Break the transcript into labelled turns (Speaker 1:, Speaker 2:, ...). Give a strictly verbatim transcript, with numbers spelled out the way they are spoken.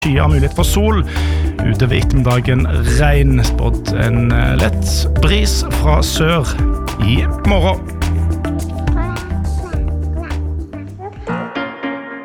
Speaker 1: Skyer, mulighet for sol. Utover ettermiddagen regn, spådd en lett bris fra sør i morgen.